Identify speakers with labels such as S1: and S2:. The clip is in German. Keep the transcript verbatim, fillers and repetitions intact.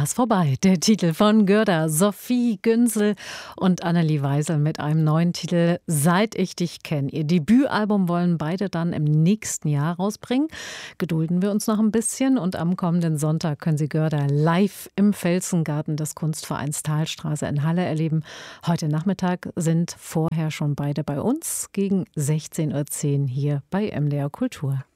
S1: war's vorbei. Der Titel von Görda, Sophie Günzel und Annelie Weisel mit einem neuen Titel Seit ich dich kenne. Ihr Debütalbum wollen beide dann im nächsten Jahr rausbringen. Gedulden wir uns noch ein bisschen und am kommenden Sonntag können Sie Görda live im Felsengarten des Kunstvereins Thalstraße in Halle erleben. Heute Nachmittag sind vorher schon beide bei uns gegen sechzehn Uhr zehn hier bei M D R Kultur.